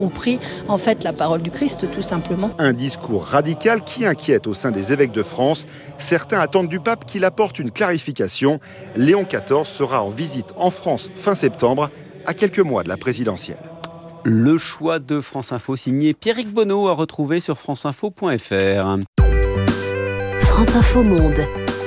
ont pris en fait la parole du Christ tout simplement. Un discours radical qui inquiète au sein des évêques de France. Certains attendent du pape qu'il apporte une clarification. Léon XIV sera en visite en France fin septembre, à quelques mois de la présidentielle. Le choix de France Info signé Pierrick Bonneau à retrouver sur franceinfo.fr. France Info Monde.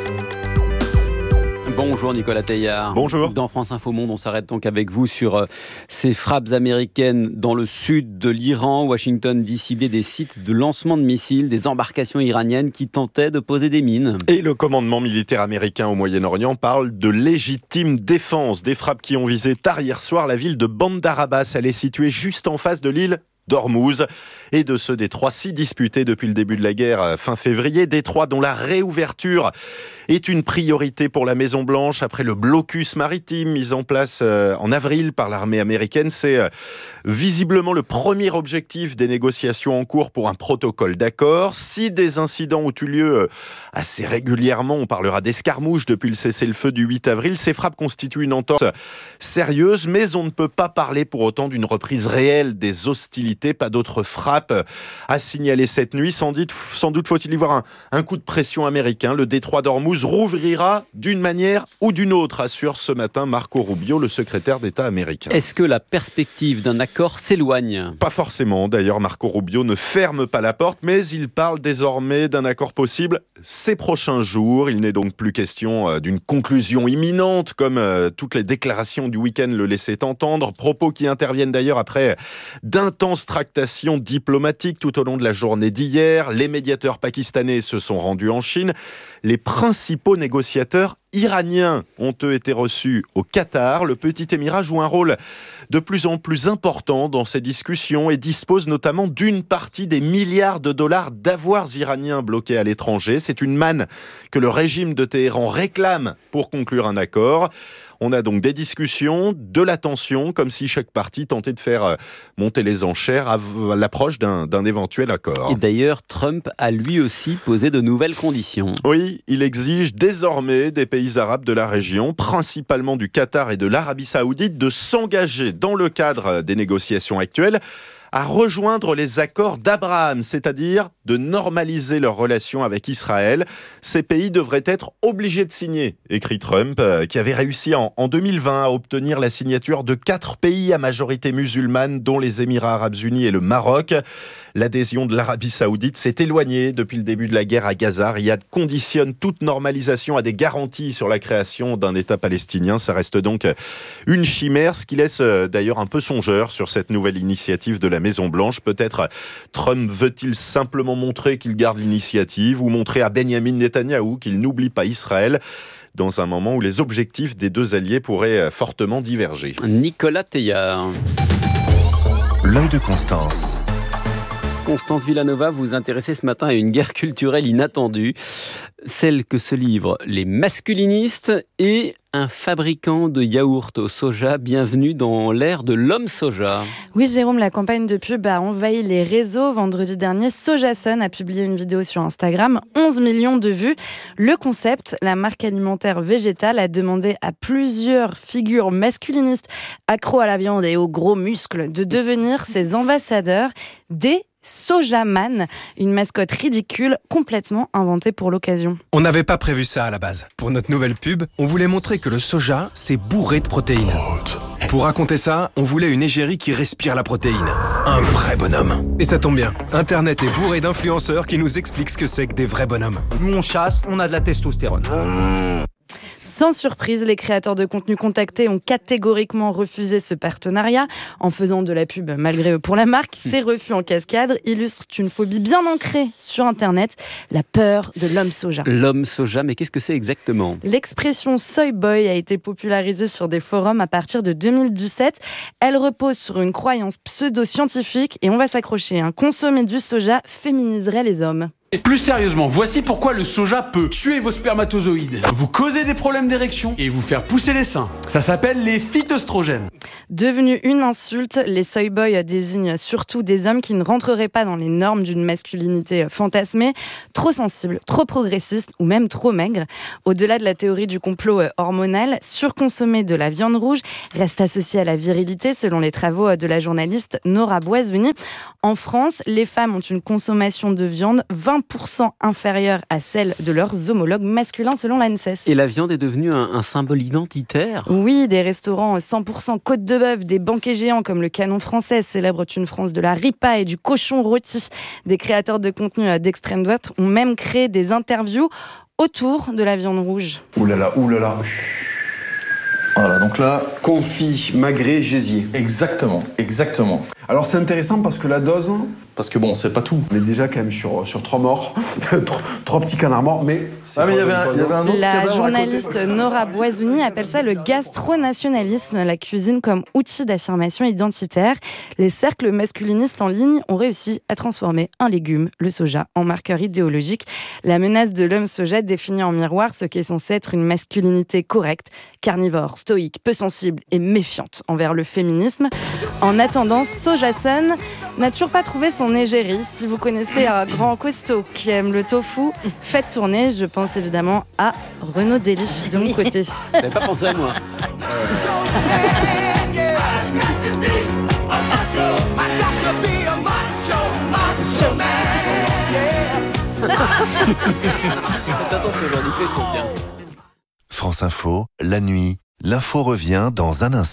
Bonjour Nicolas Teillard. Bonjour. Dans France Info Monde, on s'arrête donc avec vous sur ces frappes américaines dans le sud de l'Iran. Washington dit cibler des sites de lancement de missiles, des embarcations iraniennes qui tentaient de poser des mines. Et le commandement militaire américain au Moyen-Orient parle de légitime défense. Des frappes qui ont visé tard hier soir la ville de Bandar Abbas. Elle est située juste en face de l'île d'Ormuz et de ce détroit si disputé depuis le début de la guerre fin février, détroit dont la réouverture est une priorité pour la Maison-Blanche après le blocus maritime mis en place en avril par l'armée américaine. C'est visiblement le premier objectif des négociations en cours pour un protocole d'accord. Si des incidents ont eu lieu assez régulièrement, on parlera d'escarmouches depuis le cessez-le-feu du 8 avril, ces frappes constituent une entorse sérieuse, mais on ne peut pas parler pour autant d'une reprise réelle des hostilités. Pas d'autres frappes à signaler cette nuit. Sans doute faut-il y voir un coup de pression américain. Le détroit d'Ormuz rouvrira d'une manière ou d'une autre, assure ce matin Marco Rubio, le secrétaire d'État américain. Est-ce que la perspective d'un accord s'éloigne ? Pas forcément. D'ailleurs, Marco Rubio ne ferme pas la porte, mais il parle désormais d'un accord possible ces prochains jours. Il n'est donc plus question d'une conclusion imminente, comme toutes les déclarations du week-end le laissaient entendre. Propos qui interviennent d'ailleurs après d'intenses tractations diplomatiques tout au long de la journée d'hier. Les médiateurs pakistanais se sont rendus en Chine. Les principaux négociateurs iraniens ont eux été reçus au Qatar. Le petit émirat joue un rôle de plus en plus important dans ces discussions et dispose notamment d'une partie des milliards de dollars d'avoirs iraniens bloqués à l'étranger. C'est une manne que le régime de Téhéran réclame pour conclure un accord. On a donc des discussions, de la tension, comme si chaque partie tentait de faire monter les enchères à l'approche d'un éventuel accord. Et d'ailleurs, Trump a lui aussi posé de nouvelles conditions. Oui, il exige désormais des pays arabes de la région, principalement du Qatar et de l'Arabie Saoudite, de s'engager dans le cadre des négociations actuelles à rejoindre les accords d'Abraham, c'est-à-dire de normaliser leurs relations avec Israël. Ces pays devraient être obligés de signer, écrit Trump, qui avait réussi en 2020 à obtenir la signature de 4 pays à majorité musulmane, dont les Émirats arabes unis et le Maroc. L'adhésion de l'Arabie Saoudite s'est éloignée depuis le début de la guerre à Gaza. Riyad conditionne toute normalisation à des garanties sur la création d'un État palestinien. Ça reste donc une chimère, ce qui laisse d'ailleurs un peu songeur sur cette nouvelle initiative de la Maison-Blanche. Peut-être Trump veut-il simplement montrer qu'il garde l'initiative ou montrer à Benyamin Netanyahou qu'il n'oublie pas Israël dans un moment où les objectifs des deux alliés pourraient fortement diverger. Nicolas Teillard. L'œil de Constance. Constance Villanova, vous vous intéressez ce matin à une guerre culturelle inattendue, celle que se livrent les masculinistes et un fabricant de yaourts au soja. Bienvenue dans l'ère de l'homme soja. Oui Jérôme, la campagne de pub a envahi les réseaux. Vendredi dernier, Sojasun a publié une vidéo sur Instagram, 11 millions de vues. Le concept, la marque alimentaire végétale, a demandé à plusieurs figures masculinistes accros à la viande et aux gros muscles de devenir ses ambassadeurs des Sojaman, une mascotte ridicule complètement inventée pour l'occasion. On n'avait pas prévu ça à la base. Pour notre nouvelle pub, on voulait montrer que le soja, c'est bourré de protéines. Pour raconter ça, on voulait une égérie qui respire la protéine. Un vrai bonhomme. Et ça tombe bien, Internet est bourré d'influenceurs qui nous expliquent ce que c'est que des vrais bonhommes. Nous on chasse, on a de la testostérone. Sans surprise, les créateurs de contenu contactés ont catégoriquement refusé ce partenariat en faisant de la pub malgré eux pour la marque. Ces refus en cascade illustrent une phobie bien ancrée sur Internet, la peur de l'homme soja. L'homme soja, mais qu'est-ce que c'est exactement ? L'expression soy boy a été popularisée sur des forums à partir de 2017. Elle repose sur une croyance pseudo-scientifique et on va s'accrocher. Consommer du soja féminiserait les hommes. Plus sérieusement, voici pourquoi le soja peut tuer vos spermatozoïdes, vous causer des problèmes d'érection et vous faire pousser les seins. Ça s'appelle les phytoestrogènes. Devenu une insulte, les soy boys désignent surtout des hommes qui ne rentreraient pas dans les normes d'une masculinité fantasmée, trop sensibles, trop progressistes ou même trop maigres. Au-delà de la théorie du complot hormonal, surconsommer de la viande rouge reste associé à la virilité selon les travaux de la journaliste Nora Boisouni. En France, les femmes ont une consommation de viande 20% inférieure à celle de leurs homologues masculins selon l'ANSES. Et la viande est devenue un symbole identitaire. Oui, des restaurants 100% côte de bœuf, des banquets géants comme le Canon français célèbrent une France de la ripa et du cochon rôti. Des créateurs de contenu d'extrême droite ont même créé des interviews autour de la viande rouge. Ouh là là. Voilà, donc là, confit, magret, gésier. Exactement. Alors c'est intéressant parce que la dose... Parce que bon, c'est pas tout. On est déjà quand même sur 3 morts, 3 petits canards morts, mais... Ah mais il y avait un autre La cadavre journaliste Nora Boisouni appelle ça le gastronationalisme, la cuisine comme outil d'affirmation identitaire. Les cercles masculinistes en ligne ont réussi à transformer un légume, le soja, en marqueur idéologique. La menace de l'homme soja définit en miroir ce qui est censé être une masculinité correcte, carnivore, stoïque, peu sensible et méfiante envers le féminisme. En attendant, Sojason n'a toujours pas trouvé son égérie. Si vous connaissez un grand costaud qui aime le tofu, faites tourner. Je pense évidemment à Renaud Dely de mon côté. J'avais pas pensé à moi. Faites attention, aujourd'hui, il fait chaud, tiens. France Info, la nuit, l'info revient dans un instant.